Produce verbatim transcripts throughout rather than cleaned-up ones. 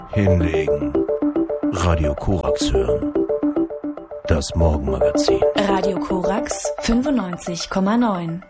Hinlegen. Radio Korax hören. Das Morgenmagazin. Radio Korax fünfundneunzig Komma neun.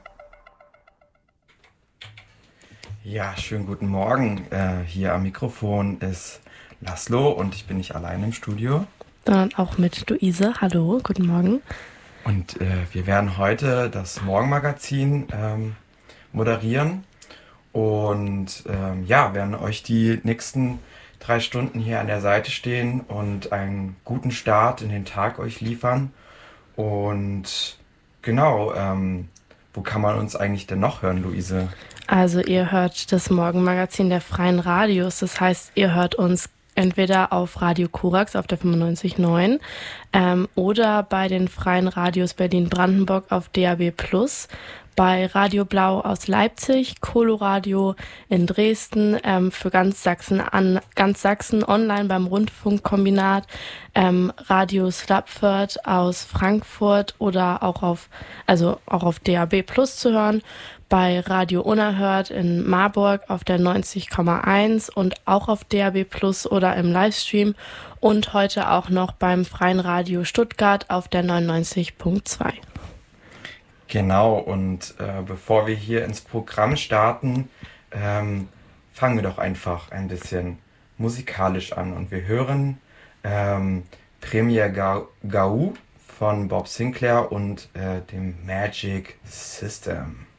Ja, schönen guten Morgen. Äh, hier am Mikrofon ist Laszlo und ich bin nicht allein im Studio. Sondern auch mit Luise. Hallo, guten Morgen. Und äh, wir werden heute das Morgenmagazin ähm, moderieren und ähm, ja, werden euch die nächsten drei Stunden hier an der Seite stehen und einen guten Start in den Tag euch liefern. Und genau, ähm, wo kann man uns eigentlich denn noch hören, Luise? Also ihr hört das Morgenmagazin der Freien Radios. Das heißt, ihr hört uns entweder auf Radio Korax auf der fünfundneunzig Komma neun ähm, oder bei den Freien Radios Berlin-Brandenburg auf D A B plus, bei Radio Blau aus Leipzig, Coloradio in Dresden, ähm, für ganz Sachsen an ganz Sachsen online beim Rundfunkkombinat, ähm, Radio Slapford aus Frankfurt oder auch auf also auch auf D A B plus zu hören, bei Radio Unerhört in Marburg auf der neunzig Komma eins und auch auf D A B plus oder im Livestream und heute auch noch beim Freien Radio Stuttgart auf der neunundneunzig Komma zwei. Genau, und äh, bevor wir hier ins Programm starten, ähm, fangen wir doch einfach ein bisschen musikalisch an. Und wir hören ähm, Premier Ga- Gau von Bob Sinclair und äh, dem Magic System.